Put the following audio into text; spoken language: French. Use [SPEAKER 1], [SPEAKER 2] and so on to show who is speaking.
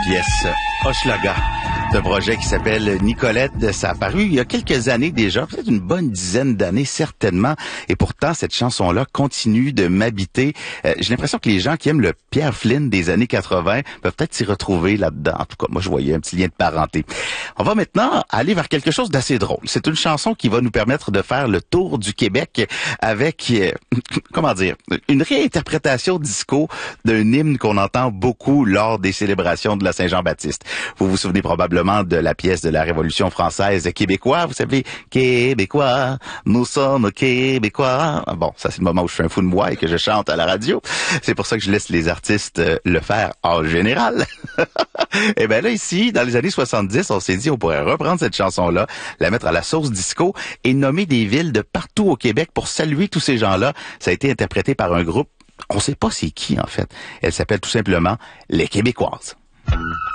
[SPEAKER 1] pièce Hochelaga, d'un projet qui s'appelle Nicolette. Ça a paru il y a quelques années déjà, peut-être une bonne dizaine d'années certainement, et pourtant cette chanson-là continue de m'habiter. J'ai l'impression que les gens qui aiment le Pierre Flynn des années 80 peuvent peut-être s'y retrouver là-dedans. En tout cas, moi je voyais un petit lien de parenté. On va maintenant aller vers quelque chose d'assez drôle. C'est une chanson qui va nous permettre de faire le tour du Québec avec, comment dire, une réinterprétation disco d'un hymne qu'on entend beaucoup lors des célébrations de la Saint-Jean-Baptiste. Vous vous souvenez probablement de la pièce de la Révolution française québécois. Vous savez, Québécois, nous sommes Québécois. Bon, ça c'est le moment où je fais un fou de moi et que je chante à la radio. C'est pour ça que je laisse les artistes le faire en général. Et ben là, ici, dans les années 70, on s'est dit on pourrait reprendre cette chanson-là, la mettre à la sauce disco et nommer des villes de partout au Québec pour saluer tous ces gens-là. Ça a été interprété par un groupe, on sait pas c'est qui en fait. Elle s'appelle tout simplement Les Québécoises.